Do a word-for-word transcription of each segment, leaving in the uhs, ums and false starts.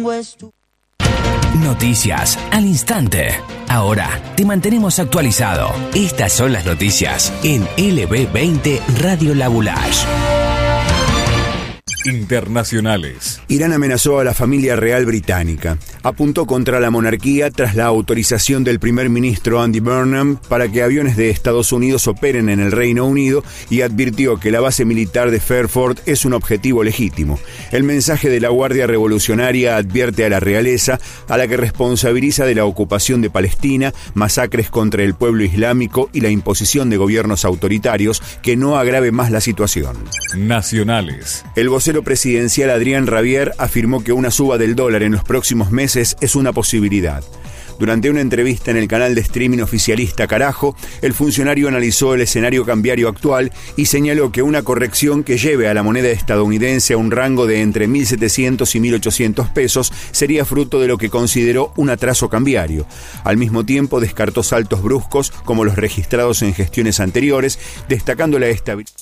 tengo es tu... Noticias al instante. Ahora te mantenemos actualizado. Estas son las noticias en L B veinte Radio La Boulage. Internacionales. Irán amenazó a la familia real británica. Apuntó contra la monarquía tras la autorización del primer ministro Andy Burnham para que aviones de Estados Unidos operen en el Reino Unido y advirtió que la base militar de Fairford es un objetivo legítimo. El mensaje de la Guardia Revolucionaria advierte a la realeza, a la que responsabiliza de la ocupación de Palestina, masacres contra el pueblo islámico y la imposición de gobiernos autoritarios, que no agrave más la situación. Nacionales. El vocero presidencial Adrián Rabier afirmó que una suba del dólar en los próximos meses es una posibilidad. Durante una entrevista en el canal de streaming oficialista Carajo, el funcionario analizó el escenario cambiario actual y señaló que una corrección que lleve a la moneda estadounidense a un rango de entre mil setecientos y mil ochocientos pesos sería fruto de lo que consideró un atraso cambiario. Al mismo tiempo descartó saltos bruscos como los registrados en gestiones anteriores, destacando la estabilidad.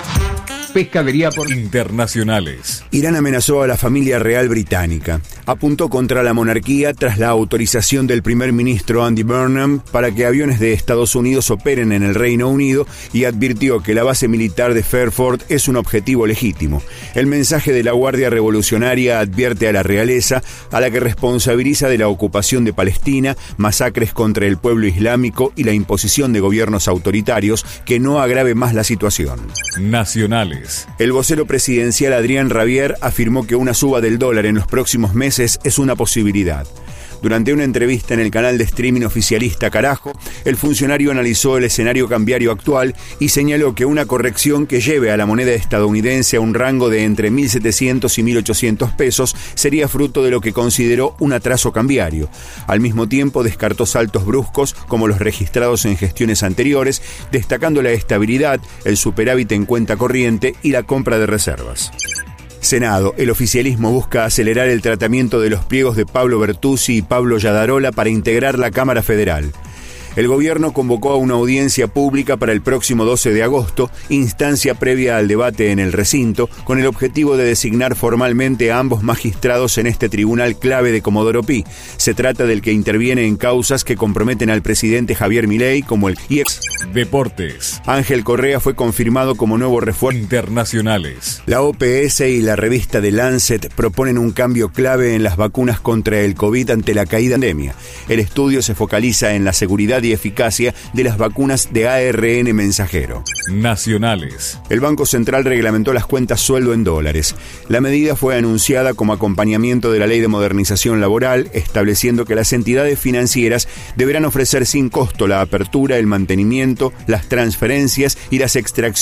Pescadería por internacionales. Irán amenazó a la familia real británica. Apuntó contra la monarquía tras la autorización del primer ministro Andy Burnham para que aviones de Estados Unidos operen en el Reino Unido y advirtió que la base militar de Fairford es un objetivo legítimo. El mensaje de la Guardia Revolucionaria advierte a la realeza, a la que responsabiliza de la ocupación de Palestina, masacres contra el pueblo islámico y la imposición de gobiernos autoritarios, que no agrave más la situación. Nacionales. El vocero presidencial Adrián Rabier afirmó que una suba del dólar en los próximos meses es una posibilidad. Durante una entrevista en el canal de streaming oficialista Carajo, el funcionario analizó el escenario cambiario actual y señaló que una corrección que lleve a la moneda estadounidense a un rango de entre mil setecientos y mil ochocientos pesos sería fruto de lo que consideró un atraso cambiario. Al mismo tiempo descartó saltos bruscos como los registrados en gestiones anteriores, destacando la estabilidad, el superávit en cuenta corriente y la compra de reservas. Senado. El oficialismo busca acelerar el tratamiento de los pliegos de Pablo Bertuzzi y Pablo Yadarola para integrar la Cámara Federal. El gobierno convocó a una audiencia pública para el próximo doce de agosto, instancia previa al debate en el recinto, con el objetivo de designar formalmente a ambos magistrados en este tribunal clave de Comodoro Pi. Se trata del que interviene en causas que comprometen al presidente Javier Milei, como el I E X. Deportes. Ángel Correa fue confirmado como nuevo refuerzo. Internacionales. La O P S y la revista The Lancet proponen un cambio clave en las vacunas contra el COVID ante la caída de la pandemia. El estudio se focaliza en la seguridad y eficacia de las vacunas de A R N mensajero. Nacionales. El Banco Central reglamentó las cuentas sueldo en dólares. La medida fue anunciada como acompañamiento de la Ley de Modernización Laboral, estableciendo que las entidades financieras deberán ofrecer sin costo la apertura, el mantenimiento, las transferencias y las extracciones